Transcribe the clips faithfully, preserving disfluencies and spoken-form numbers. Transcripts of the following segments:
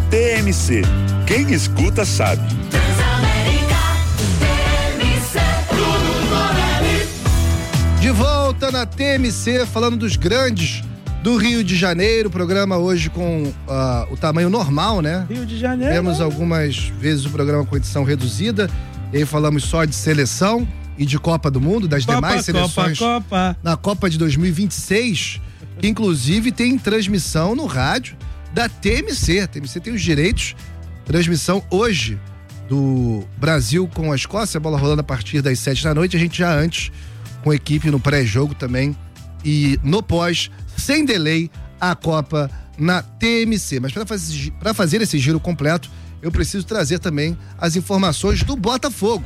T M C. Quem escuta sabe. De volta na T M C, falando dos grandes do Rio de Janeiro. Programa hoje com uh, o tamanho normal, né? Rio de Janeiro. Temos algumas vezes o programa com edição reduzida. E aí falamos só de seleção e de Copa do Mundo, das Copa, demais seleções. Copa, Copa. Na Copa de dois mil e vinte e seis, que inclusive tem transmissão no rádio da T M C. A T M C tem os direitos. Transmissão hoje do Brasil com a Escócia, a bola rolando a partir das sete da noite. A gente já antes, com a equipe no pré-jogo também e no pós, sem delay, a Copa na T M C. Mas para fazer, para fazer esse giro completo, eu preciso trazer também as informações do Botafogo.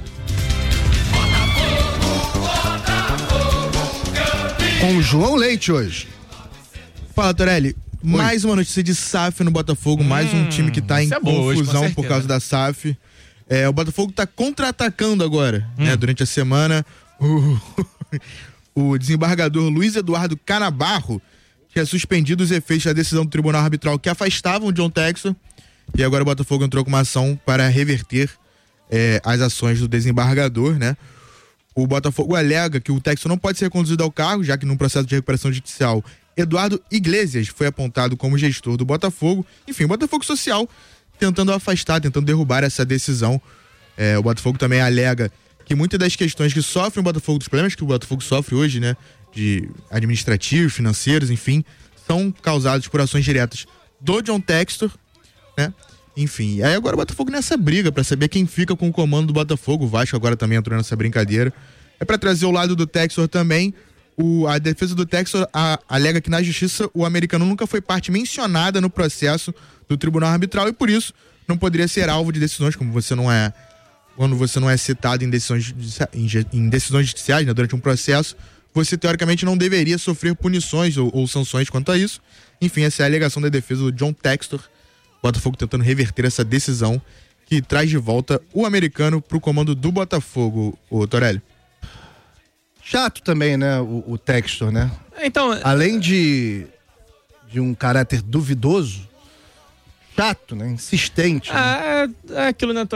Com o João Leite hoje. Fala, Torelli. Oi. Mais uma notícia de S A F no Botafogo, hum, mais um time que tá em é confusão hoje, por causa da S A F. É, o Botafogo tá contra-atacando agora, hum. né? Durante a semana, o, o desembargador Luiz Eduardo Canabarro tinha suspendido os efeitos da decisão do Tribunal Arbitral que afastavam o John Textor, e agora o Botafogo entrou com uma ação para reverter é, as ações do desembargador, né? O Botafogo alega que o Textor não pode ser reconduzido ao cargo, já que num processo de recuperação judicial Eduardo Iglesias foi apontado como gestor do Botafogo. Enfim, o Botafogo Social tentando afastar, tentando derrubar essa decisão. É, o Botafogo também alega que muitas das questões que sofrem o Botafogo, dos problemas que o Botafogo sofre hoje, né, de administrativos, financeiros, enfim, são causados por ações diretas do John Textor, né? Enfim, aí agora o Botafogo nessa briga pra saber quem fica com o comando do Botafogo. O Vasco agora também entrou nessa brincadeira. É pra trazer o lado do Textor também. O, a defesa do Textor a, alega que na justiça o americano nunca foi parte mencionada no processo do tribunal arbitral e por isso não poderia ser alvo de decisões, como você não é, quando você não é citado em decisões, em, em decisões judiciais, né, durante um processo, você teoricamente não deveria sofrer punições ou, ou sanções quanto a isso. Enfim, essa é a alegação da defesa do John Textor. Botafogo tentando reverter essa decisão que traz de volta o americano pro comando do Botafogo, o Torelli. Chato também, né, o, o Textor, né? Então, além de de um caráter duvidoso, chato, né, insistente. É, né? é aquilo, né,